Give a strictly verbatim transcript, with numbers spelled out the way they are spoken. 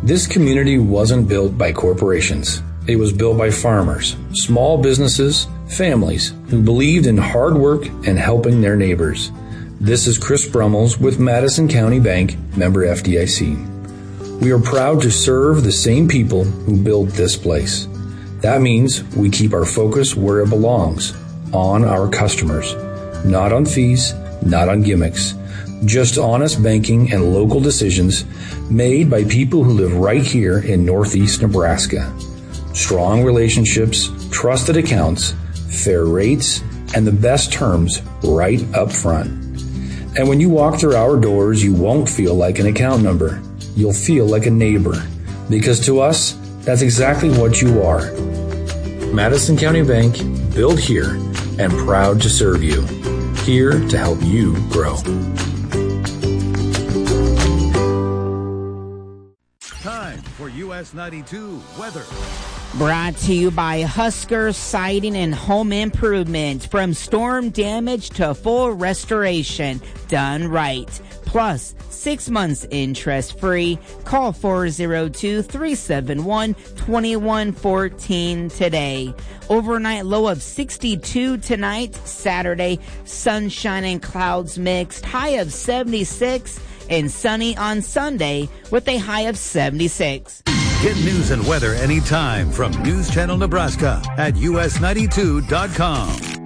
This community wasn't built by corporations. It was built by farmers, small businesses, families who believed in hard work and helping their neighbors. This is Chris Brummels with Madison County Bank, member F D I C. We are proud to serve the same people who built this place. That means we keep our focus where it belongs, on our customers, not on fees, not on gimmicks, just honest banking and local decisions made by people who live right here in Northeast Nebraska. Strong relationships, trusted accounts, fair rates, and the best terms right up front. And when you walk through our doors, you won't feel like an account number. You'll feel like a neighbor, because to us, that's exactly what you are. Madison County Bank, built here and proud to serve you. Here to help you grow. Time for U S ninety-two weather. Brought to you by Husker Siding and Home Improvement. From storm damage to full restoration, done right. Plus, six months interest-free. Call four oh two, three seven one, two one one four today. Overnight low of sixty-two tonight, Saturday. Sunshine and clouds mixed. High of seventy-six. And sunny on Sunday with a high of seventy-six. Get news and weather anytime from News Channel Nebraska at U S ninety-two dot com.